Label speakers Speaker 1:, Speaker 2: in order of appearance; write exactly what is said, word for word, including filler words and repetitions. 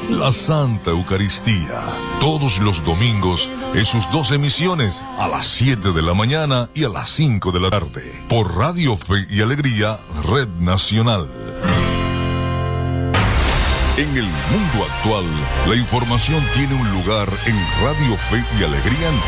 Speaker 1: la Santa Eucaristía. Todos los domingos en sus dos emisiones, a las siete de la mañana y a las cinco de la tarde, por Radio Fe y Alegría, Red Nacional. En el mundo actual, la información tiene un lugar en Radio Fe y Alegría.